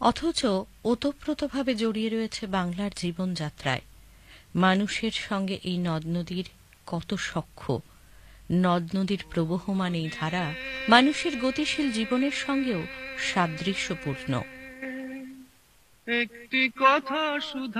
অথচ ওতপ্রোতভাবে জড়িয়ে রয়েছে বাংলার জীবনযাত্রায়। মানুষের সঙ্গে এই নদ নদীর কত সখ্য, নদ নদীর প্রবহমান এই ধারা মানুষের গতিশীল জীবনের সঙ্গেও সাদৃশ্যপূর্ণ। একটি কথা শুধু